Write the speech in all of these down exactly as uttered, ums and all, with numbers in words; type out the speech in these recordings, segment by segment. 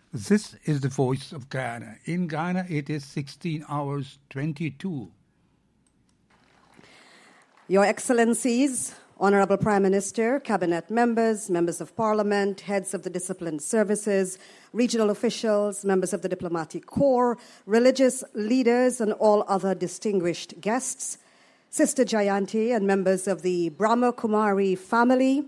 This is the voice of Guyana. In Ghana, it is sixteen hours twenty-two. Your Excellencies, Honorable Prime Minister, Cabinet members, members of Parliament, heads of the disciplined services, regional officials, members of the diplomatic corps, religious leaders, and all other distinguished guests, Sister Jayanti and members of the Brahma Kumari family,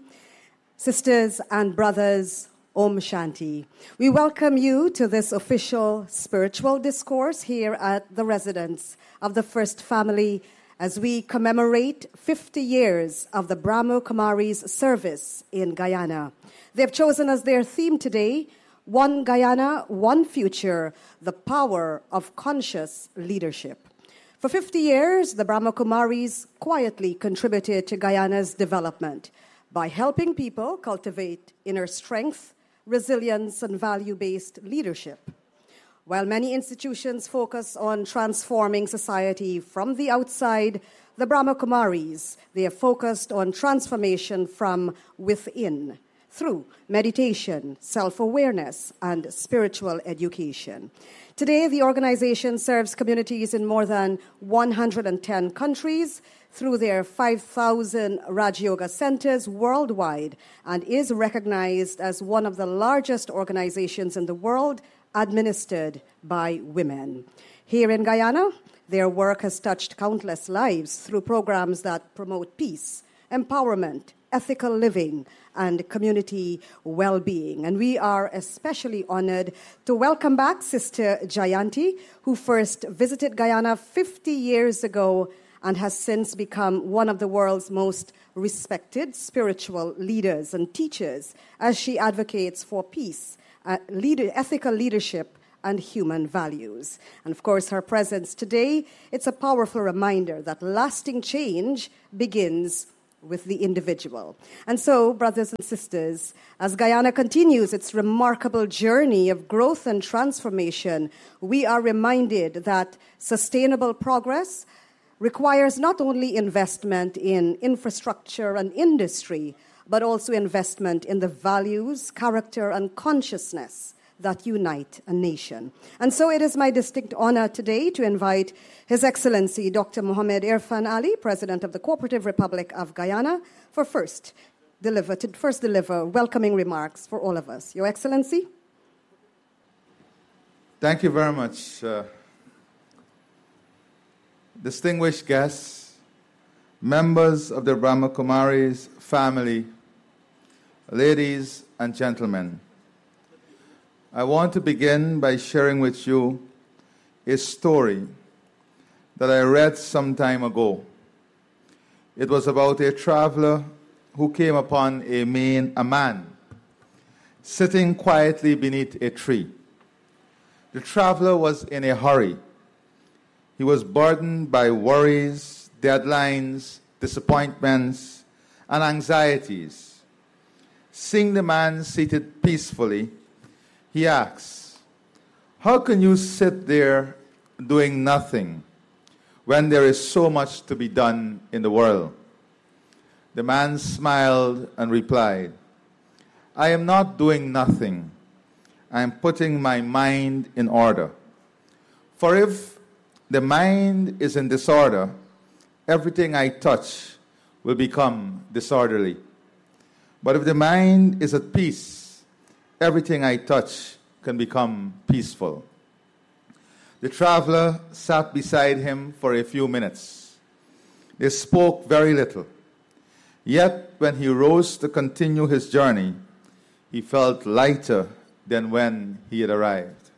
sisters and brothers, Om Shanti. We welcome you to this official spiritual discourse here at the residence of the First Family as we commemorate fifty years of the Brahma Kumari's service in Guyana. They've chosen as their theme today, One Guyana, One Future, the Power of Conscious Leadership. For fifty years, the Brahma Kumaris quietly contributed to Guyana's development by helping people cultivate inner strength, resilience, and value-based leadership. While many institutions focus on transforming society from the outside, the Brahma Kumaris, they are focused on transformation from within through meditation, self-awareness, and spiritual education. Today, the organization serves communities in more than one hundred ten countries through their five thousand Raj Yoga centers worldwide and is recognized as one of the largest organizations in the world administered by women. Here in Guyana, their work has touched countless lives through programs that promote peace, empowerment, ethical living, and community well-being. And we are especially honored to welcome back Sister Jayanti, who first visited Guyana fifty years ago and has since become one of the world's most respected spiritual leaders and teachers as she advocates for peace, Uh, leader, ethical leadership, and human values. And of course, her presence today, it's a powerful reminder that lasting change begins with the individual. And so, brothers and sisters, as Guyana continues its remarkable journey of growth and transformation, we are reminded that sustainable progress requires not only investment in infrastructure and industry, but also investment in the values, character, and consciousness that unite a nation. And so it is my distinct honor today to invite His Excellency Doctor Mohamed Irfan Ali, President of the Cooperative Republic of Guyana, for first deliver, to first deliver welcoming remarks for all of us. Your Excellency. Thank you very much. Uh, distinguished guests, members of the Brahma Kumaris family, ladies and gentlemen, I want to begin by sharing with you a story that I read some time ago. It was about a traveler who came upon a, man, a man sitting quietly beneath a tree. The traveler was in a hurry. He was burdened by worries, deadlines, disappointments, and anxieties. Seeing the man seated peacefully, he asks, "How can you sit there doing nothing when there is so much to be done in the world?" The man smiled and replied, "I am not doing nothing. I am putting my mind in order. For if the mind is in disorder, everything I touch will become disorderly. But if the mind is at peace, everything I touch can become peaceful." The traveler sat beside him for a few minutes. They spoke very little. Yet, when he rose to continue his journey, he felt lighter than when he had arrived.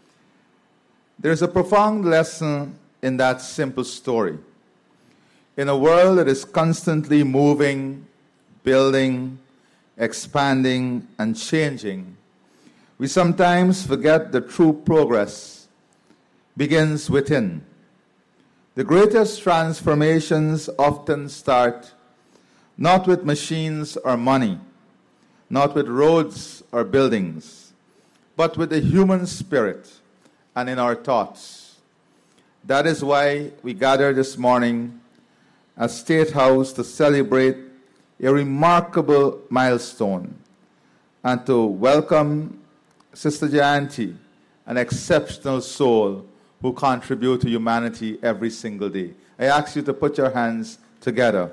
There is a profound lesson in that simple story. In a world that is constantly moving, building, expanding, and changing, we sometimes forget that true progress begins within. The greatest transformations often start not with machines or money, not with roads or buildings, but with the human spirit and in our thoughts. That is why we gather this morning at State House to celebrate a remarkable milestone and to welcome Sister Jayanti, an exceptional soul who contributes to humanity every single day. I ask you to put your hands together.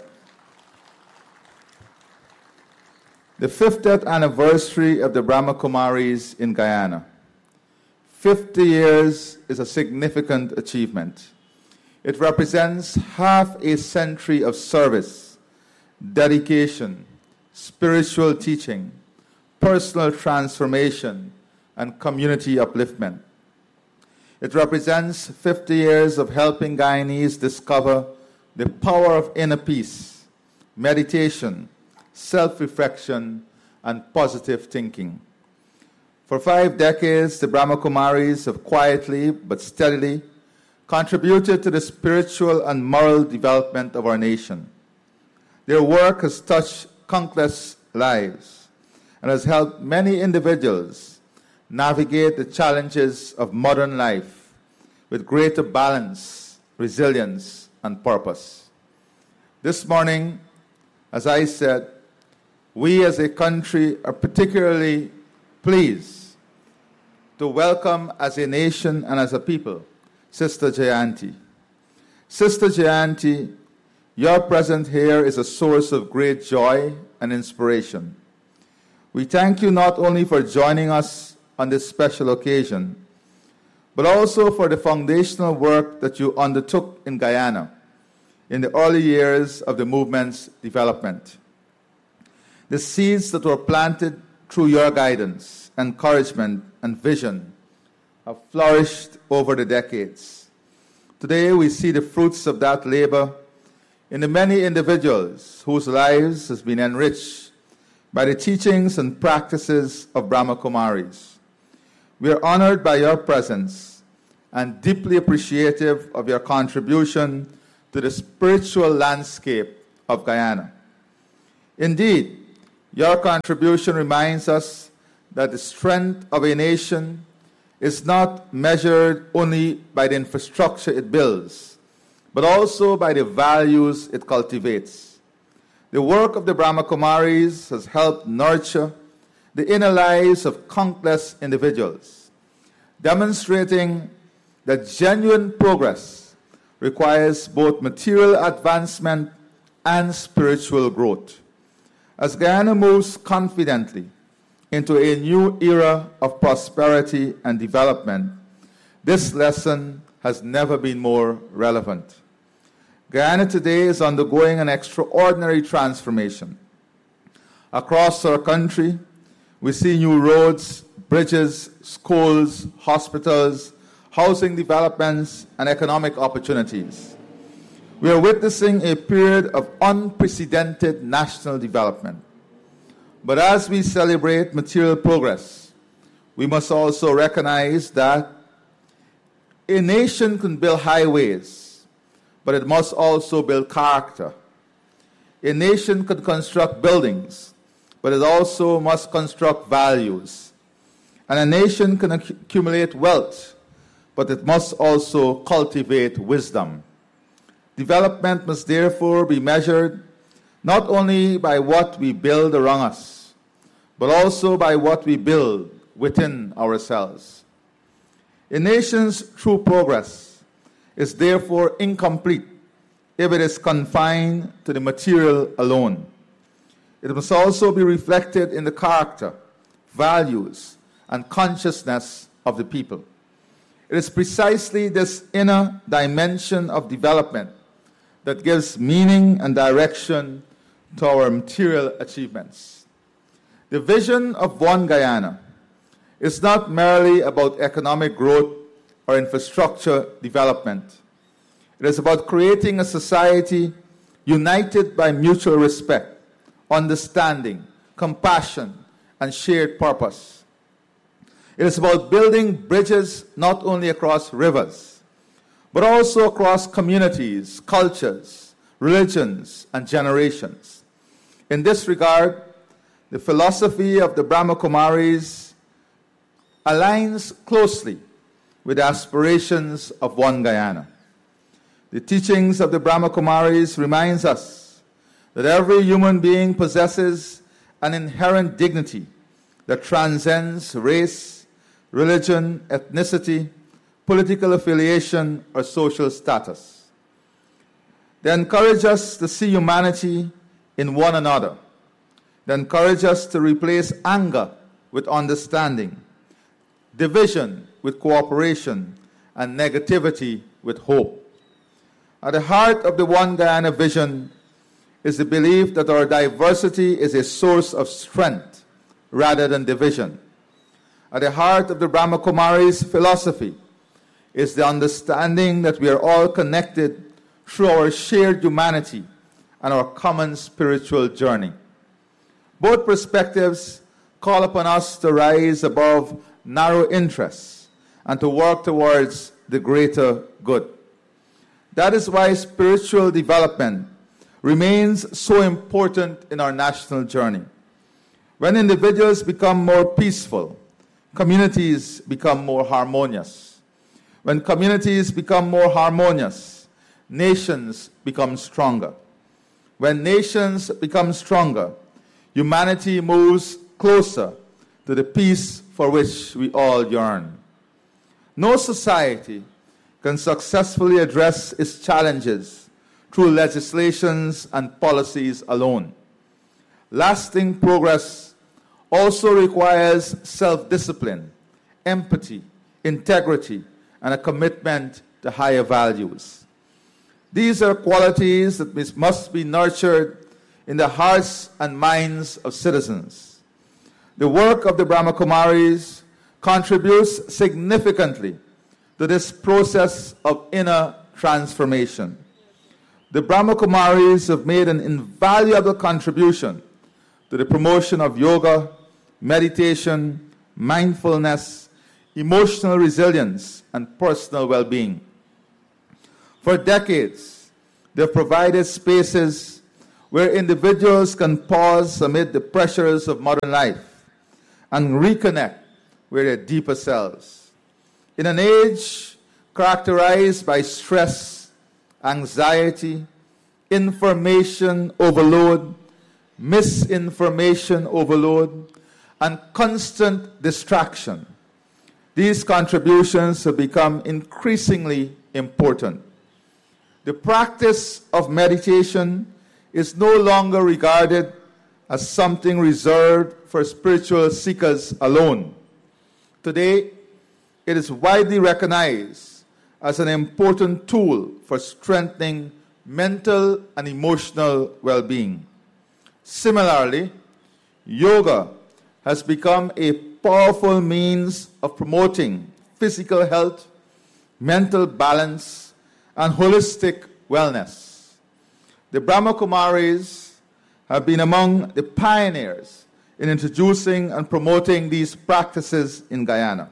The fiftieth anniversary of the Brahma Kumaris in Guyana. fifty years is a significant achievement. It represents half a century of service, dedication, spiritual teaching, personal transformation, and community upliftment. It represents fifty years of helping Guyanese discover the power of inner peace, meditation, self-reflection, and positive thinking. For five decades, the Brahma Kumaris have quietly but steadily contributed to the spiritual and moral development of our nation. Their work has touched countless lives and has helped many individuals navigate the challenges of modern life with greater balance, resilience, and purpose. This morning, as I said, we as a country are particularly pleased to welcome as a nation and as a people Sister Jayanti. Sister Jayanti, your presence here is a source of great joy and inspiration. We thank you not only for joining us on this special occasion, but also for the foundational work that you undertook in Guyana in the early years of the movement's development. The seeds that were planted through your guidance, encouragement, and vision have flourished over the decades. Today we see the fruits of that labor in the many individuals whose lives has been enriched by the teachings and practices of Brahma Kumaris. We are honored by your presence and deeply appreciative of your contribution to the spiritual landscape of Guyana. Indeed, your contribution reminds us that the strength of a nation is not measured only by the infrastructure it builds, but also by the values it cultivates. The work of the Brahma Kumaris has helped nurture the inner lives of countless individuals, demonstrating that genuine progress requires both material advancement and spiritual growth. As Guyana moves confidently into a new era of prosperity and development, this lesson has never been more relevant. Guyana today is undergoing an extraordinary transformation. Across our country, we see new roads, bridges, schools, hospitals, housing developments, and economic opportunities. We are witnessing a period of unprecedented national development. But as we celebrate material progress, we must also recognize that a nation can build highways, but it must also build character. A nation can construct buildings, but it also must construct values. And a nation can accumulate wealth, but it must also cultivate wisdom. Development must therefore be measured not only by what we build around us, but also by what we build within ourselves. A nation's true progress is therefore incomplete if it is confined to the material alone. It must also be reflected in the character, values, and consciousness of the people. It is precisely this inner dimension of development that gives meaning and direction to our material achievements. The vision of One Guyana is not merely about economic growth or infrastructure development. It is about creating a society united by mutual respect, understanding, compassion, and shared purpose. It is about building bridges not only across rivers, but also across communities, cultures, religions, and generations. In this regard, the philosophy of the Brahma Kumaris aligns closely with the aspirations of One Guyana. The teachings of the Brahma Kumaris reminds us that every human being possesses an inherent dignity that transcends race, religion, ethnicity, political affiliation, or social status. They encourage us to see humanity in one another. They encourage us to replace anger with understanding, division with cooperation, and negativity with hope. At the heart of the One Guyana vision is the belief that our diversity is a source of strength rather than division. At the heart of the Brahma Kumaris philosophy is the understanding that we are all connected through our shared humanity and our common spiritual journey. Both perspectives call upon us to rise above narrow interests and to work towards the greater good. That is why spiritual development remains so important in our national journey. When individuals become more peaceful, communities become more harmonious. When communities become more harmonious, nations become stronger. When nations become stronger, humanity moves closer to the peace for which we all yearn. No society can successfully address its challenges through legislations and policies alone. Lasting progress also requires self-discipline, empathy, integrity, and a commitment to higher values. These are qualities that must be nurtured in the hearts and minds of citizens. The work of the Brahma Kumaris contributes significantly to this process of inner transformation. The Brahma Kumaris have made an invaluable contribution to the promotion of yoga, meditation, mindfulness, emotional resilience, and personal well-being. For decades, they have provided spaces where individuals can pause amid the pressures of modern life and reconnect with their deeper selves. In an age characterized by stress, anxiety, information overload, misinformation overload, and constant distraction, these contributions have become increasingly important. The practice of meditation is no longer regarded as something reserved for spiritual seekers alone. Today, it is widely recognized as an important tool for strengthening mental and emotional well-being. Similarly, yoga has become a powerful means of promoting physical health, mental balance, and holistic wellness. The Brahma Kumaris have been among the pioneers in introducing and promoting these practices in Guyana,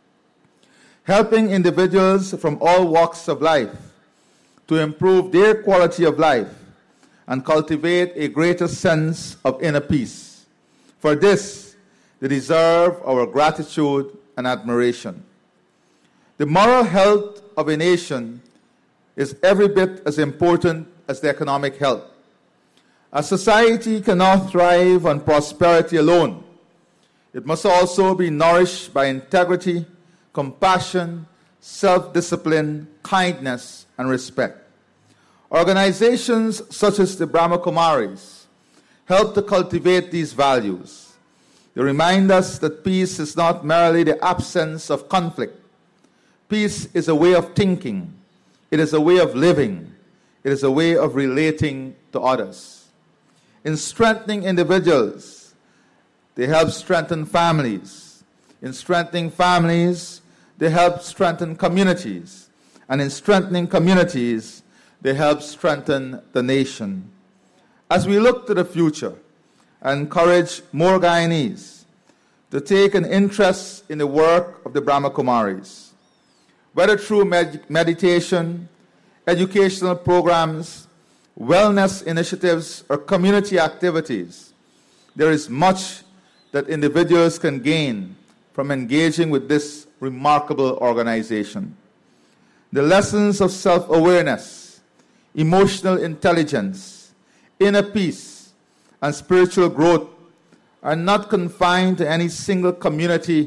helping individuals from all walks of life to improve their quality of life and cultivate a greater sense of inner peace. For this, they deserve our gratitude and admiration. The moral health of a nation is every bit as important as the economic health. A society cannot thrive on prosperity alone. It must also be nourished by integrity, compassion, self-discipline, kindness, and respect. Organizations such as the Brahma Kumaris help to cultivate these values. They remind us that peace is not merely the absence of conflict. Peace is a way of thinking. It is a way of living. It is a way of relating to others. In strengthening individuals, they help strengthen families. In strengthening families, they help strengthen communities. And in strengthening communities, they help strengthen the nation. As we look to the future, I encourage more Guyanese to take an interest in the work of the Brahma Kumaris. Whether through med- meditation, educational programs, wellness initiatives, or community activities, there is much that individuals can gain from engaging with this remarkable organization. The lessons of self-awareness, emotional intelligence, inner peace, and spiritual growth are not confined to any single community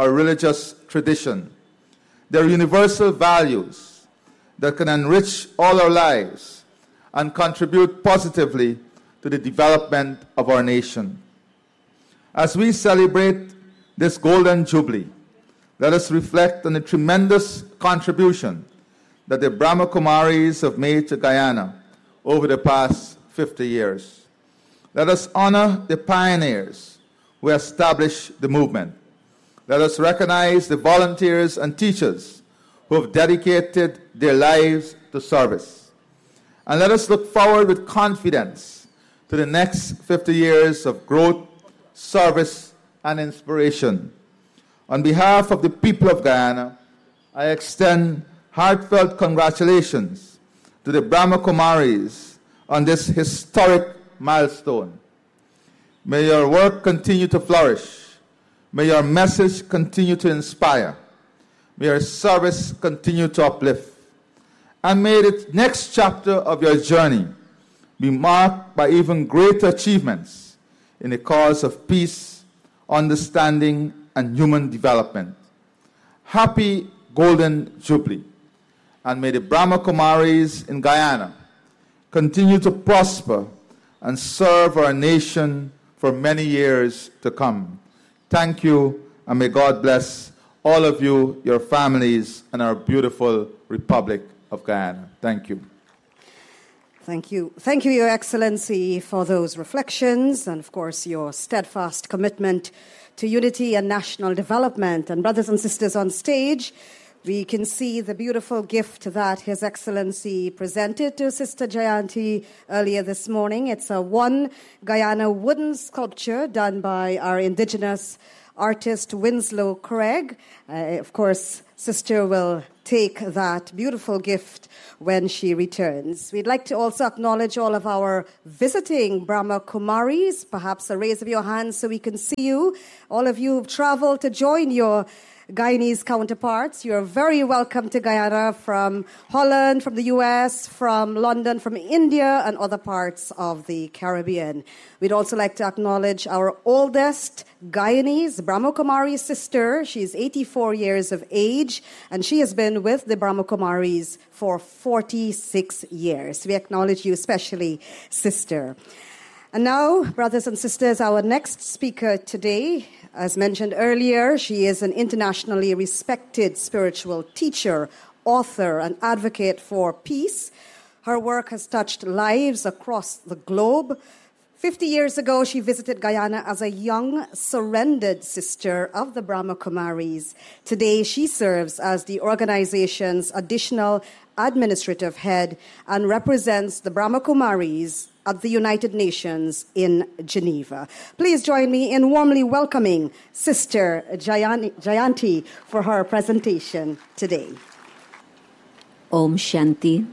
or religious tradition. They're universal values that can enrich all our lives and contribute positively to the development of our nation. As we celebrate this Golden Jubilee, let us reflect on the tremendous contribution that the Brahma Kumaris have made to Guyana over the past fifty years. Let us honor the pioneers who established the movement. Let us recognize the volunteers and teachers who have dedicated their lives to service. And let us look forward with confidence to the next fifty years of growth, service, and inspiration. On behalf of the people of Guyana, I extend heartfelt congratulations to the Brahma Kumaris on this historic milestone. May your work continue to flourish. May your message continue to inspire. May your service continue to uplift. And may the next chapter of your journey be marked by even greater achievements in the cause of peace, understanding, and human development. Happy Golden Jubilee. And may the Brahma Kumaris in Guyana continue to prosper and serve our nation for many years to come. Thank you, and may God bless all of you, your families, and our beautiful Republic of Guyana. Thank you. Thank you. Thank you, Your Excellency, for those reflections and, of course, your steadfast commitment to unity and national development. And brothers and sisters on stage, we can see the beautiful gift that His Excellency presented to Sister Jayanti earlier this morning. It's a one Guyana wooden sculpture done by our indigenous artist Winslow Craig. Uh, of course, Sister will take that beautiful gift when she returns. We'd like to also acknowledge all of our visiting Brahma Kumaris. Perhaps a raise of your hands so we can see you. All of you who've traveled to join your Guyanese counterparts, you're very welcome to Guyana from Holland, from the U S, from London, from India, and other parts of the Caribbean. We'd also like to acknowledge our oldest Guyanese Brahma Kumari sister. She's eighty-four years of age, and she has been with the Brahma Kumaris for forty-six years. We acknowledge you especially, sister. And now, brothers and sisters, our next speaker today, as mentioned earlier, she is an internationally respected spiritual teacher, author, and advocate for peace. Her work has touched lives across the globe. Fifty years ago, she visited Guyana as a young, surrendered sister of the Brahma Kumaris. Today, she serves as the organization's additional administrative head and represents the Brahma Kumaris at the United Nations in Geneva. Please join me in warmly welcoming Sister Jayanti for her presentation today. Om Shanti.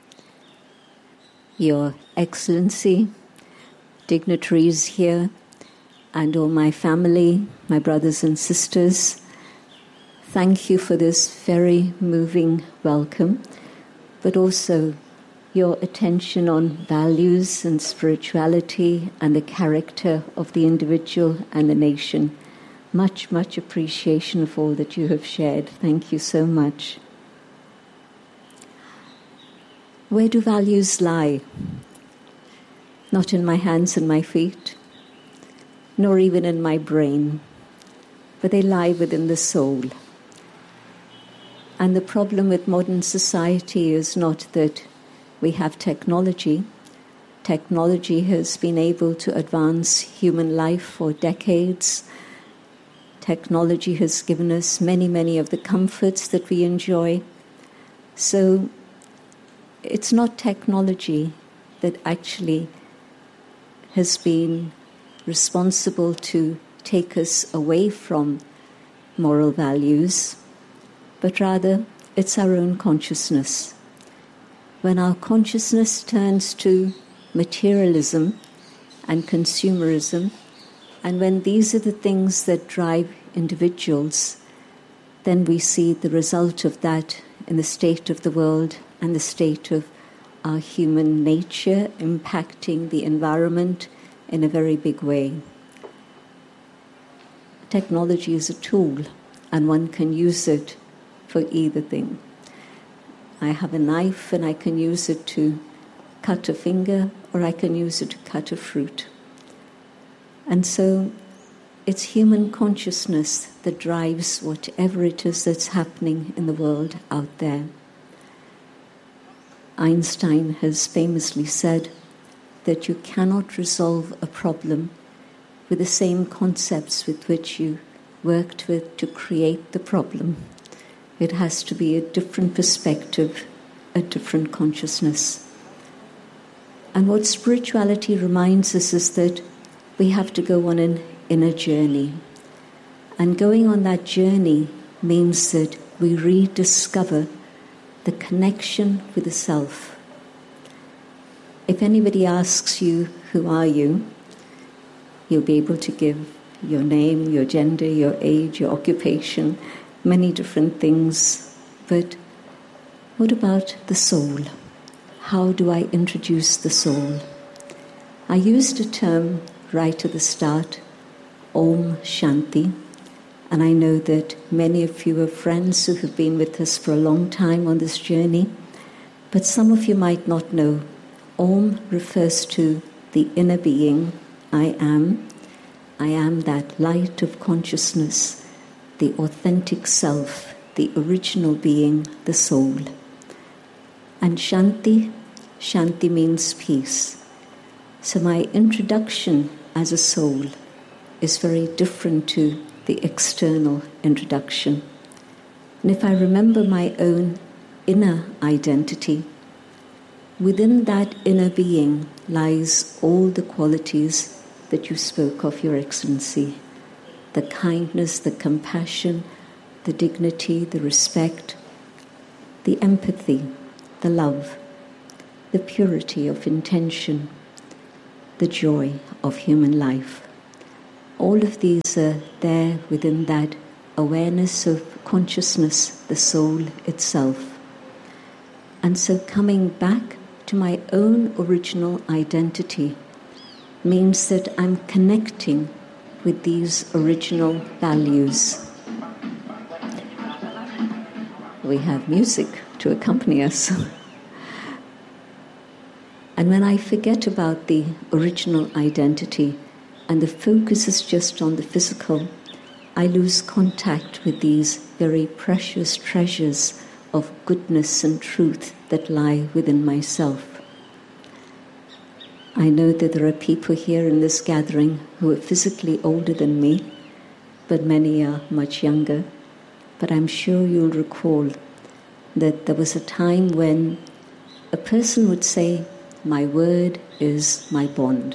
Your Excellency, dignitaries here, and all my family, my brothers and sisters, thank you for this very moving welcome, but also your attention on values and spirituality and the character of the individual and the nation. Much, much appreciation for all that you have shared. Thank you so much. Where do values lie? Not in my hands and my feet, nor even in my brain, but they lie within the soul. And the problem with modern society is not that we have technology. Technology has been able to advance human life for decades. Technology has given us many, many of the comforts that we enjoy. So it's not technology that actually has been responsible to take us away from moral values, but rather it's our own consciousness. When our consciousness turns to materialism and consumerism, and when these are the things that drive individuals, then we see the result of that in the state of the world and the state of our human nature impacting the environment in a very big way. Technology is a tool, and one can use it for either thing. I have a knife and I can use it to cut a finger, or I can use it to cut a fruit. And so it's human consciousness that drives whatever it is that's happening in the world out there. Einstein has famously said that you cannot resolve a problem with the same concepts with which you worked with to create the problem. It has to be a different perspective, a different consciousness. And what spirituality reminds us is that we have to go on an inner journey. And going on that journey means that we rediscover the connection with the self. If anybody asks you, who are you? You'll be able to give your name, your gender, your age, your occupation, many different things. But what about the soul? How do I introduce the soul? I used a term right at the start, Om Shanti, and I know that many of you are friends who have been with us for a long time on this journey, but some of you might not know. Om refers to the inner being, I am. I am that light of consciousness, the authentic self, the original being, the soul. And Shanti, Shanti means peace. So my introduction as a soul is very different to the external introduction. And if I remember my own inner identity, within that inner being lies all the qualities that you spoke of, Your Excellency. The kindness, the compassion, the dignity, the respect, the empathy, the love, the purity of intention, the joy of human life. All of these are there within that awareness of consciousness, the soul itself. And so coming back to my own original identity means that I'm connecting with these original values. We have music to accompany us. And when I forget about the original identity and the focus is just on the physical, I lose contact with these very precious treasures of goodness and truth that lie within myself. I know that there are people here in this gathering who are physically older than me, but many are much younger. But I'm sure you'll recall that there was a time when a person would say, "My word is my bond."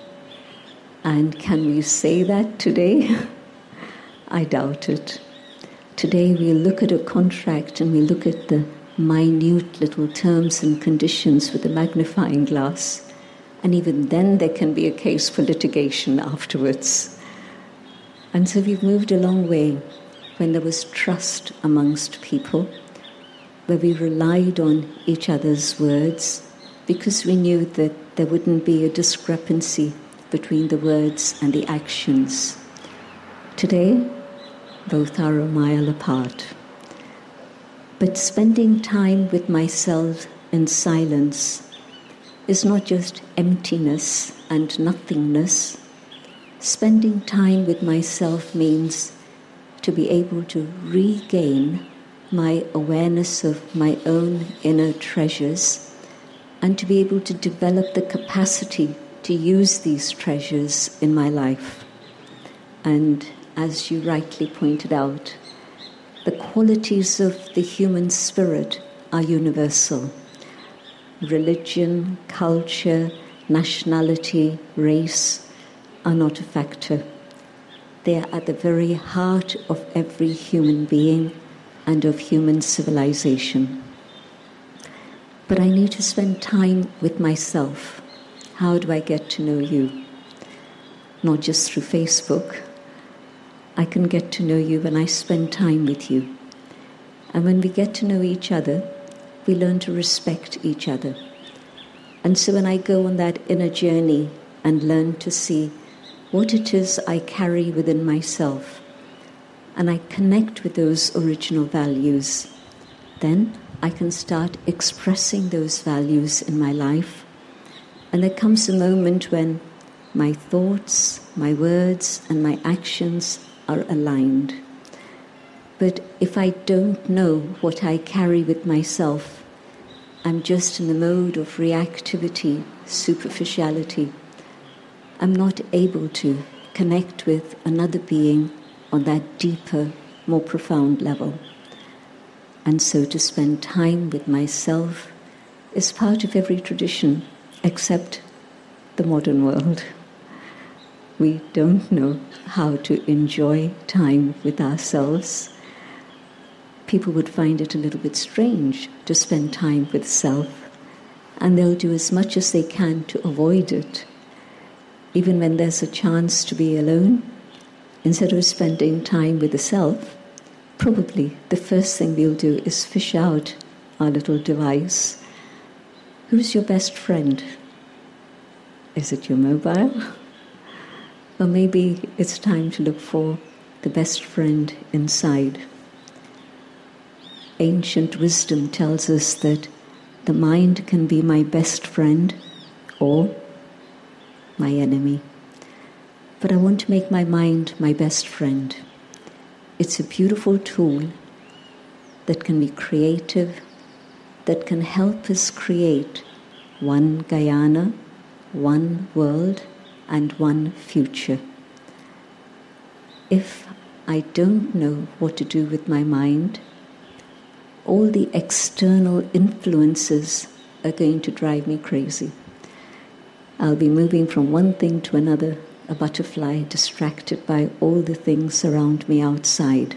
And can we say that today? I doubt it. Today we look at a contract and we look at the minute little terms and conditions with a magnifying glass. And even then there can be a case for litigation afterwards. And so we've moved a long way when there was trust amongst people, where we relied on each other's words because we knew that there wouldn't be a discrepancy between the words and the actions. Today, both are a mile apart. But spending time with myself in silence is not just emptiness and nothingness. Spending time with myself means to be able to regain my awareness of my own inner treasures and to be able to develop the capacity to use these treasures in my life. And as you rightly pointed out, the qualities of the human spirit are universal. Religion, culture, nationality, race are not a factor. They are at the very heart of every human being and of human civilization. But I need to spend time with myself. How do I get to know you? Not just through Facebook. I can get to know you when I spend time with you. And when we get to know each other, we learn to respect each other. And so when I go on that inner journey and learn to see what it is I carry within myself, and I connect with those original values, then I can start expressing those values in my life. And there comes a moment when my thoughts, my words, and my actions are aligned. But if I don't know what I carry with myself, I'm just in the mode of reactivity, superficiality. I'm not able to connect with another being on that deeper, more profound level. And so to spend time with myself is part of every tradition except the modern world. We don't know how to enjoy time with ourselves. People would find it a little bit strange to spend time with self, and they'll do as much as they can to avoid it. Even when there's a chance to be alone, instead of spending time with the self, probably the first thing we'll do is fish out our little device. Who's your best friend? Is it your mobile? Or maybe it's time to look for the best friend inside. Ancient wisdom tells us that the mind can be my best friend or my enemy. But I want to make my mind my best friend. It's a beautiful tool that can be creative, that can help us create one Guyana, one world, and one future. If I don't know what to do with my mind, all the external influences are going to drive me crazy. I'll be moving from one thing to another, a butterfly distracted by all the things around me outside.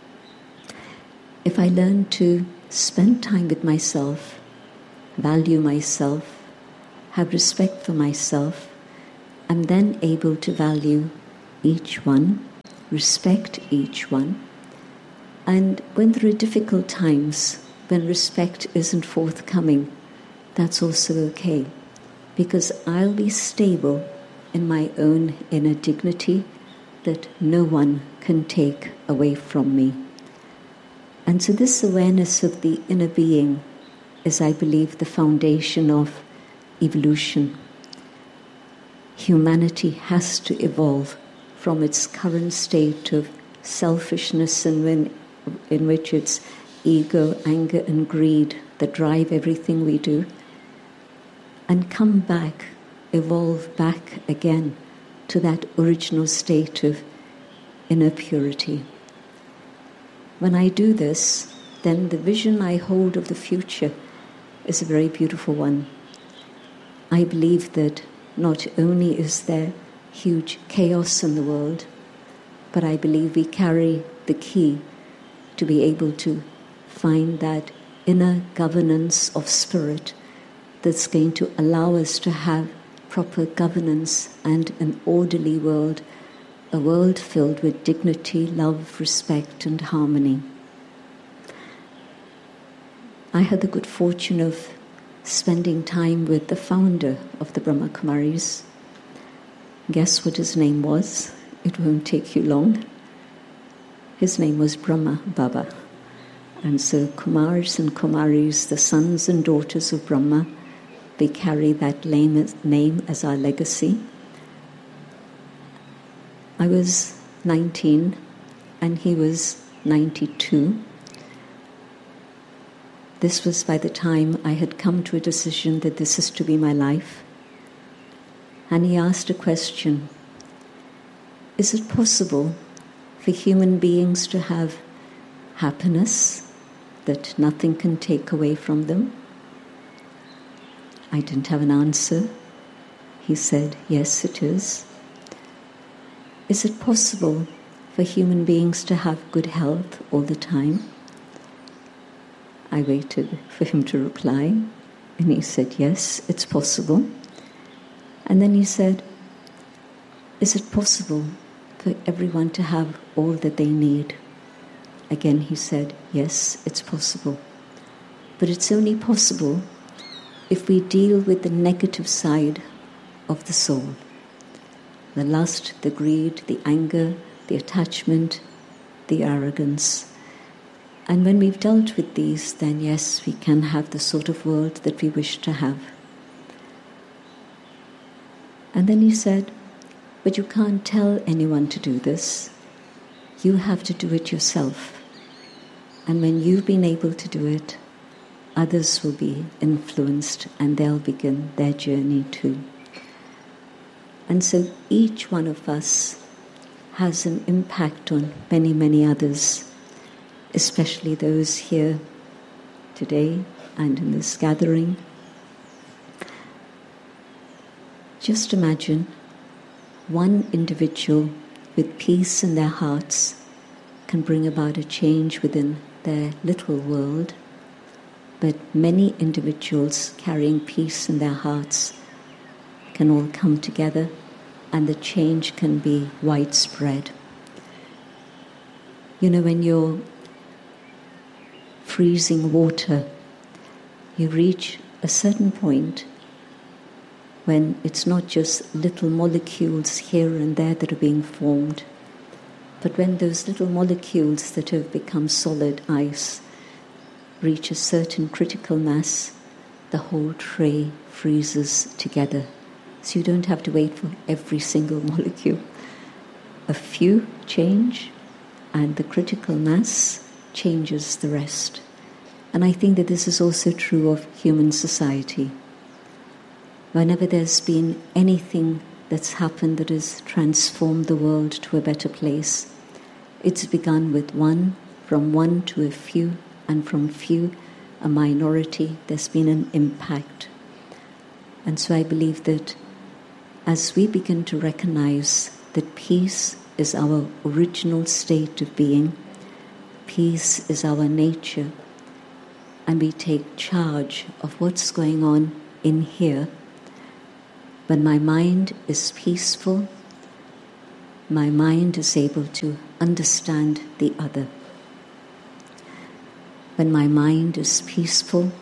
If I learn to spend time with myself, value myself, have respect for myself, I'm then able to value each one, respect each one. And when there are difficult times, when respect isn't forthcoming, that's also okay, because I'll be stable in my own inner dignity that no one can take away from me. And so this awareness of the inner being is, I believe, the foundation of evolution. Humanity has to evolve from its current state of selfishness and when, in which it's ego, anger, and greed that drive everything we do, and come back, evolve back again to that original state of inner purity. When I do this, then the vision I hold of the future is a very beautiful one. I believe that not only is there huge chaos in the world, but I believe we carry the key to be able to find that inner governance of spirit that's going to allow us to have proper governance and an orderly world, a world filled with dignity, love, respect, and harmony. I had the good fortune of spending time with the founder of the Brahma Kumaris. Guess what his name was? It won't take you long. His name was Brahma Baba. And so Kumars and Kumaris, the sons and daughters of Brahma, they carry that name as our legacy. I was nineteen and he was ninety-two. This was by the time I had come to a decision that this is to be my life. And he asked a question: is it possible for human beings to have happiness that nothing can take away from them? I didn't have an answer. He said, yes, it is. Is it possible for human beings to have good health all the time? I waited for him to reply, and he said, yes, it's possible. And then he said, is it possible for everyone to have all that they need? Again he said, yes, it's possible. But it's only possible if we deal with the negative side of the soul. The lust, the greed, the anger, the attachment, the arrogance. And when we've dealt with these, then yes, we can have the sort of world that we wish to have. And then he said, but you can't tell anyone to do this. You have to do it yourself. And when you've been able to do it, others will be influenced and they'll begin their journey too. And so each one of us has an impact on many, many others, especially those here today and in this gathering. Just imagine one individual with peace in their hearts can bring about a change within their little world, but many individuals carrying peace in their hearts can all come together and the change can be widespread. You know, when you're freezing water, you reach a certain point when it's not just little molecules here and there that are being formed, but when those little molecules that have become solid ice reach a certain critical mass, the whole tray freezes together. So you don't have to wait for every single molecule. A few change, and the critical mass changes the rest. And I think that this is also true of human society. Whenever there's been anything that's happened that has transformed the world to a better place, it's begun with one, from one to a few, and from few, a minority. There's been an impact. And so I believe that as we begin to recognize that peace is our original state of being, peace is our nature, and we take charge of what's going on in here, when my mind is peaceful, my mind is able to understand the other. When my mind is peaceful,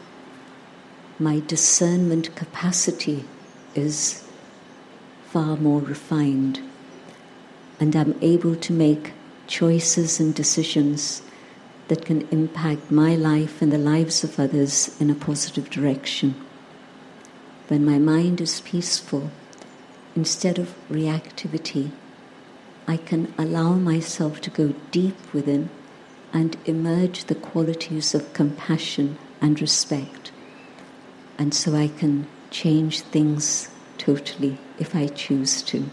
my discernment capacity is far more refined, and I'm able to make choices and decisions that can impact my life and the lives of others in a positive direction. When my mind is peaceful, instead of reactivity, I can allow myself to go deep within and emerge the qualities of compassion and respect. And so I can change things totally if I choose to.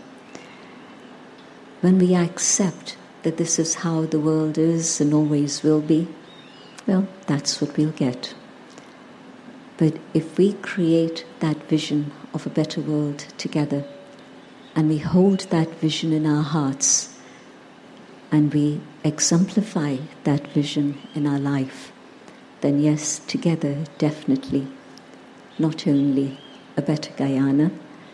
When we accept that this is how the world is and always will be, well, that's what we'll get. But if we create that vision of a better world together, and we hold that vision in our hearts, and we exemplify that vision in our life, then yes, together, definitely, not only a better Guyana,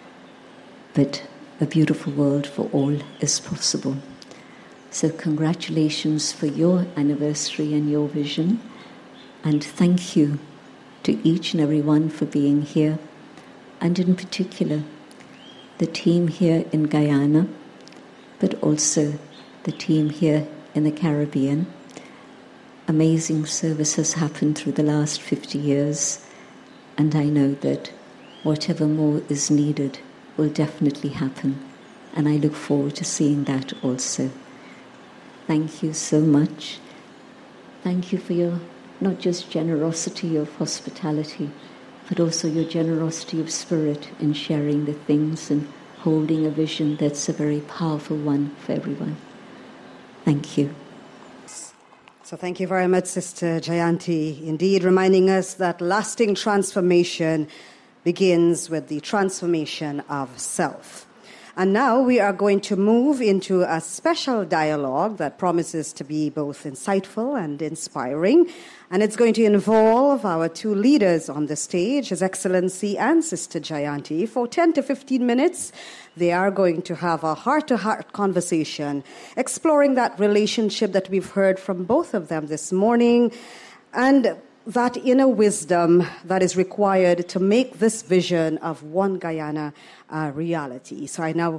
but a beautiful world for all is possible. So congratulations for your anniversary and your vision, and thank you to each and every one for being here, and in particular, the team here in Guyana, but also the team here in the Caribbean. Amazing service has happened through the last fifty years, and I know that whatever more is needed will definitely happen, and I look forward to seeing that also. Thank you so much. Thank you for your not just generosity of hospitality, but also your generosity of spirit in sharing the things and holding a vision that's a very powerful one for everyone. Thank you. So thank you very much, Sister Jayanti. Indeed, reminding us that lasting transformation begins with the transformation of self. And now we are going to move into a special dialogue that promises to be both insightful and inspiring. And it's going to involve our two leaders on the stage, His Excellency and Sister Jayanti. For ten to fifteen minutes, they are going to have a heart-to-heart conversation, exploring that relationship that we've heard from both of them this morning, and that inner wisdom that is required to make this vision of one Guyana a reality. So I now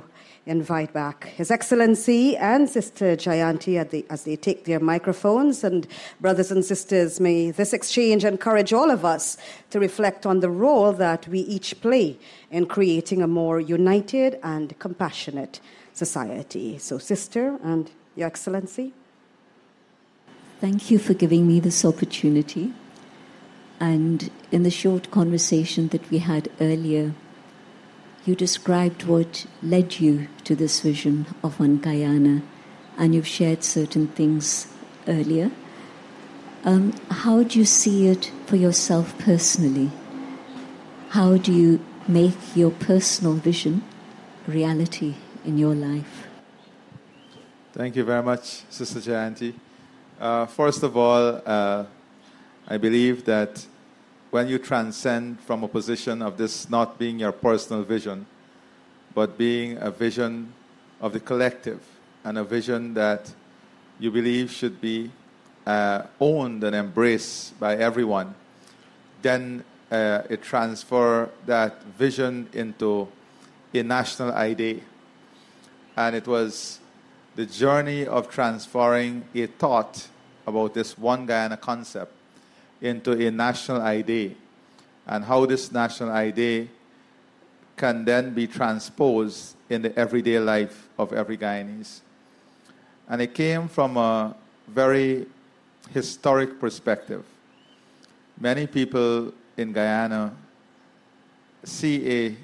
invite back His Excellency and Sister Jayanti at the, as they take their microphones. And brothers and sisters, may this exchange encourage all of us to reflect on the role that we each play in creating a more united and compassionate society. So, Sister and Your Excellency. Thank you for giving me this opportunity. And in the short conversation that we had earlier, you described what led you to this vision of One Guyana, and you've shared certain things earlier. Um, how do you see it for yourself personally? How do you make your personal vision reality in your life? Thank you very much, Sister Jayanti. Uh, first of all, uh, I believe that when you transcend from a position of this not being your personal vision, but being a vision of the collective and a vision that you believe should be uh, owned and embraced by everyone, then uh, it transfers that vision into a national idea. And it was the journey of transferring a thought about this One Guyana concept into a national idea, and how this national idea can then be transposed in the everyday life of every Guyanese. And it came from a very historic perspective. Many people in Guyana see a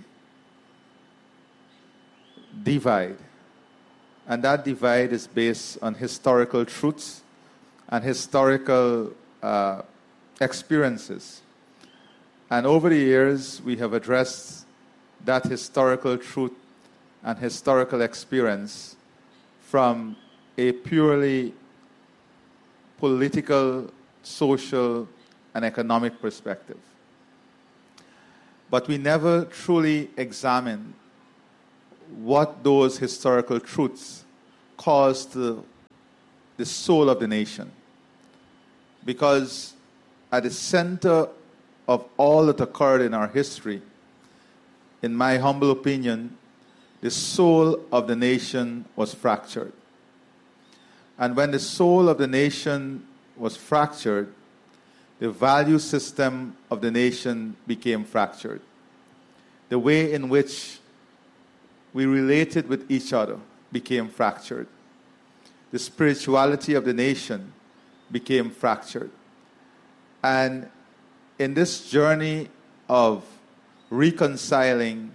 divide, and that divide is based on historical truths and historical uh, experiences. And over the years, we have addressed that historical truth and historical experience from a purely political, social, and economic perspective. But we never truly examined what those historical truths caused the, the soul of the nation. Because at the center of all that occurred in our history, in my humble opinion, the soul of the nation was fractured. And when the soul of the nation was fractured, the value system of the nation became fractured. The way in which we related with each other became fractured. The spirituality of the nation became fractured. And in this journey of reconciling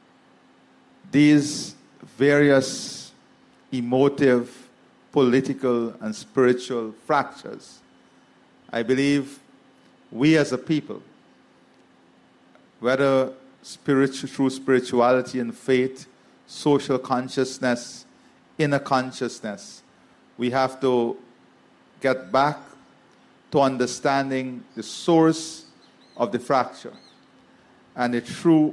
these various emotive, political, and spiritual fractures, I believe we as a people, whether spiritual, through spirituality and faith, social consciousness, inner consciousness, we have to get back to understanding the source of the fracture and the true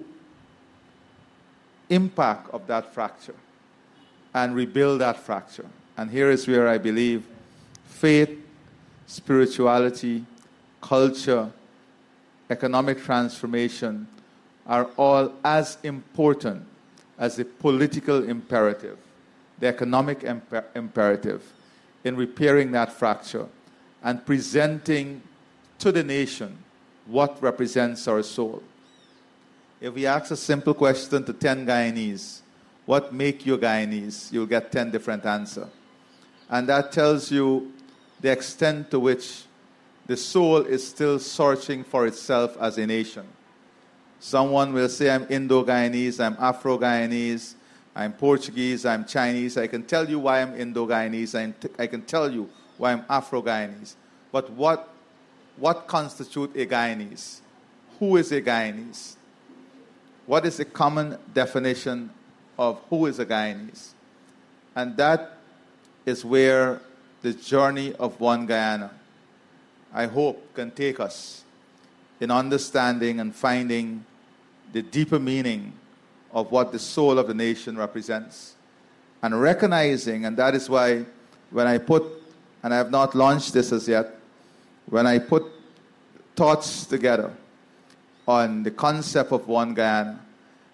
impact of that fracture and rebuild that fracture. And here is where I believe faith, spirituality, culture, economic transformation are all as important as the political imperative, the economic imper- imperative in repairing that fracture and presenting to the nation what represents our soul. If we ask a simple question to ten Guyanese, what make you Guyanese? You'll get ten different answers. And that tells you the extent to which the soul is still searching for itself as a nation. Someone will say, I'm Indo-Guyanese, I'm Afro-Guyanese, I'm Portuguese, I'm Chinese. I can tell you why I'm Indo-Guyanese, I can tell you why I'm Afro-Guyanese. But what, what constitutes a Guyanese? Who is a Guyanese? What is the common definition of who is a Guyanese? And that is where the journey of One Guyana, I hope, can take us in understanding and finding the deeper meaning of what the soul of the nation represents. And recognizing, and that is why when I put, and I have not launched this as yet, when I put thoughts together on the concept of One Guyana,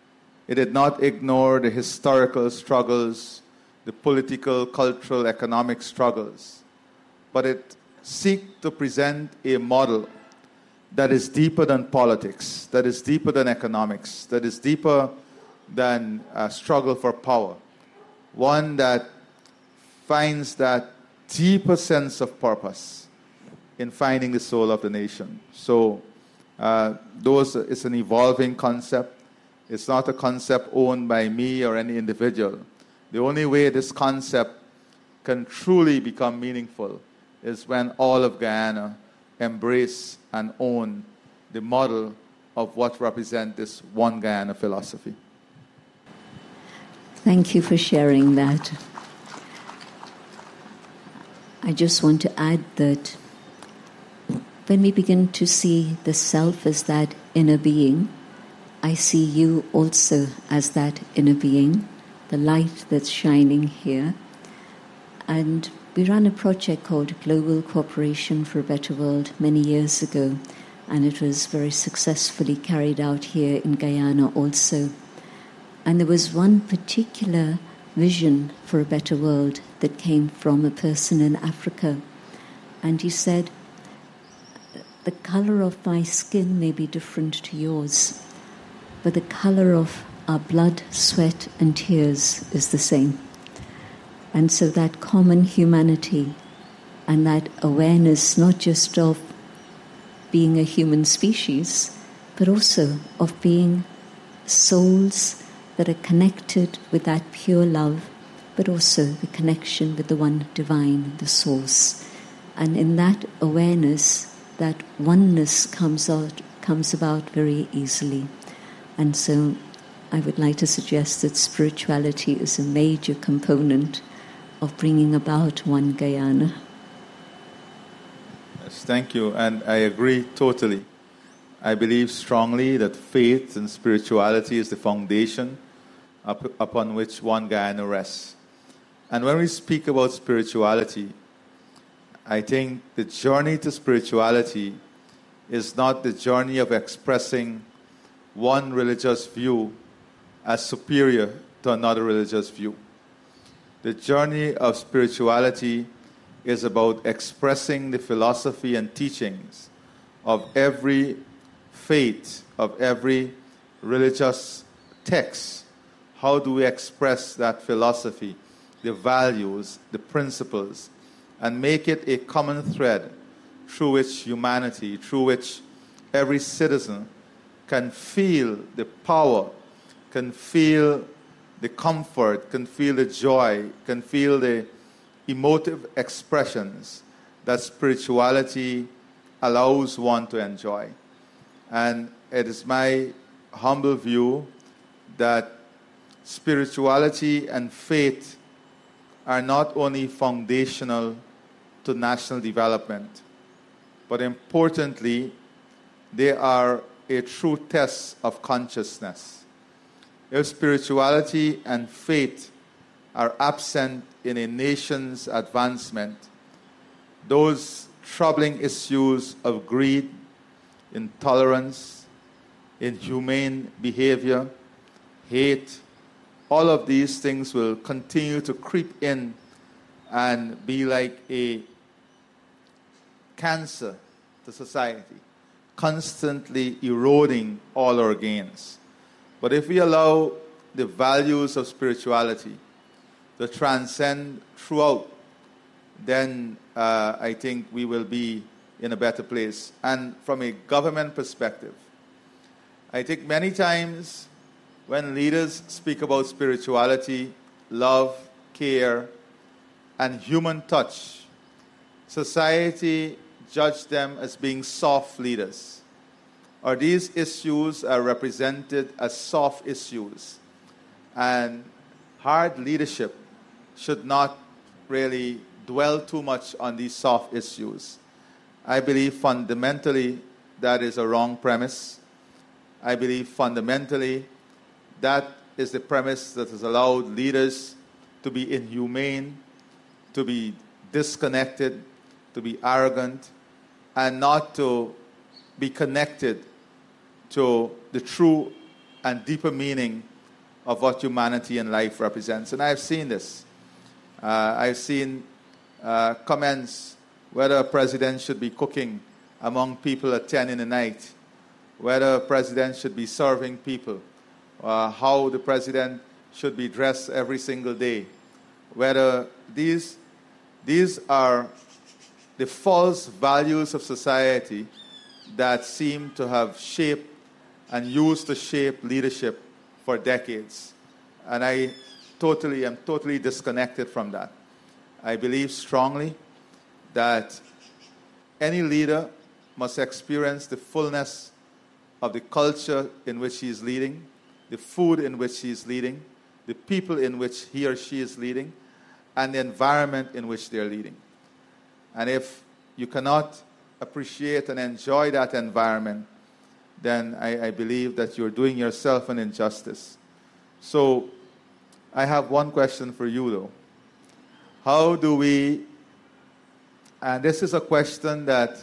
It did not ignore the historical struggles, the political, cultural, economic struggles, but it seeks to present a model that is deeper than politics, that is deeper than economics, that is deeper than a struggle for power. One that finds that deeper sense of purpose in finding the soul of the nation. So uh, those, it's an evolving concept. It's not a concept owned by me or any individual. The only way this concept can truly become meaningful is when all of Guyana embrace and own the model of what represents this one Guyana philosophy. Thank you for sharing that. I just want to add that when we begin to see the self as that inner being, I see you also as that inner being, the light that's shining here. And we ran a project called Global Cooperation for a Better World many years ago, and it was very successfully carried out here in Guyana also. And there was one particular vision for a better world that came from a person in Africa. And he said, the color of my skin may be different to yours, but the color of our blood, sweat, and tears is the same. And so that common humanity and that awareness, not just of being a human species, but also of being souls that are connected with that pure love, but also the connection with the one divine, the source. And in that awareness, that oneness comes out, comes about very easily. And so I would like to suggest that spirituality is a major component of bringing about one Guyana. Yes, thank you, and I agree totally. I believe strongly that faith and spirituality is the foundation up, upon which one Guyana rests. And when we speak about spirituality, I think the journey to spirituality is not the journey of expressing one religious view as superior to another religious view. The journey of spirituality is about expressing the philosophy and teachings of every faith, of every religious text. How do we express that philosophy, the values, the principles, and make it a common thread through which humanity, through which every citizen can feel the power, can feel the comfort, can feel the joy, can feel the emotive expressions that spirituality allows one to enjoy. And it is my humble view that spirituality and faith are not only foundational to national development, but importantly, they are a true test of consciousness. If spirituality and faith are absent in a nation's advancement, those troubling issues of greed, intolerance, inhumane behavior, hate, all of these things will continue to creep in and be like a cancer to society, constantly eroding all our gains. But if we allow the values of spirituality to transcend throughout, then uh, I think we will be in a better place. And from a government perspective, I think many times when leaders speak about spirituality, love, care, and human touch, society judge them as being soft leaders, or these issues are represented as soft issues. And hard leadership should not really dwell too much on these soft issues. I believe fundamentally that is a wrong premise. I believe fundamentally that is the premise that has allowed leaders to be inhumane, to be disconnected, to be arrogant, and not to be connected to the true and deeper meaning of what humanity and life represents. And I've seen this. Uh, I've seen uh, comments whether a president should be cooking among people at ten in the night, whether a president should be serving people, uh, how the president should be dressed every single day, whether these, these are the false values of society that seem to have shaped and used to shape leadership for decades. And I totally am totally disconnected from that. I believe strongly that any leader must experience the fullness of the culture in which he is leading, the food in which he is leading, the people in which he or she is leading, and the environment in which they are leading. And if you cannot appreciate and enjoy that environment, then I, I believe that you're doing yourself an injustice. So I have one question for you, though. How do we, and this is a question that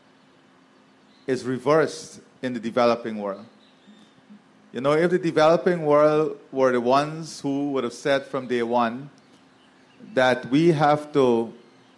is reversed in the developing world. You know, if the developing world were the ones who would have said from day one that we have to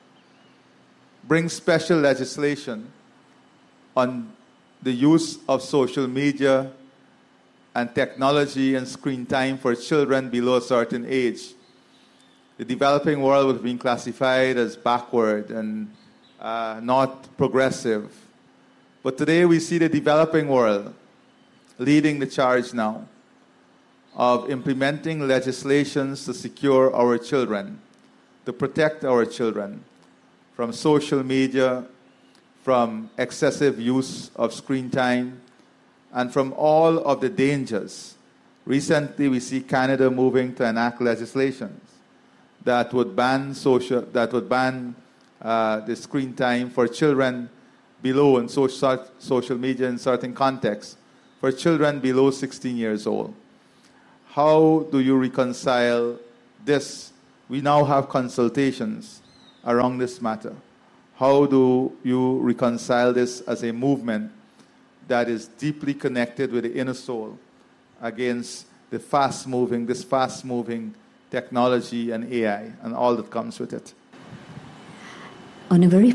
bring special legislation on the use of social media and technology and screen time for children below a certain age, the developing world would have been classified as backward and uh, not progressive. But today we see the developing world leading the charge now of implementing legislations to secure our children, to protect our children from social media, from excessive use of screen time, and from all of the dangers. Recently, we see Canada moving to enact legislation that would ban social, that would ban uh, the screen time for children below in social, social media in certain contexts, for children below sixteen years old. How do you reconcile this? We now have consultations around this matter. How do you reconcile this as a movement that is deeply connected with the inner soul against the fast-moving, this fast-moving technology and A I and all that comes with it? On a very